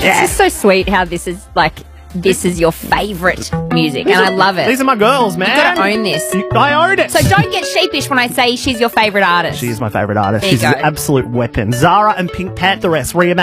It's just so sweet how this is like, this is your favourite music, and I love it. These are my girls, man. You've got to own this. I own it. So don't get sheepish when I say she's your favourite artist. She is my favourite artist. There you She's an go. absolute weapon. Zara and Pink Pantheress reimagined.